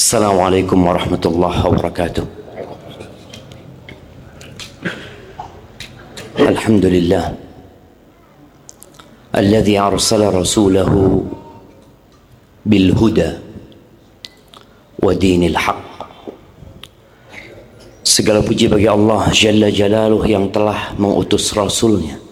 Assalamualaikum warahmatullahi wabarakatuh. Alhamdulillah alladzi arsala rasulahu bil huda wa dinil haq. Segala puji bagi Allah Jalla Jalaluh yang telah mengutus Rasulnya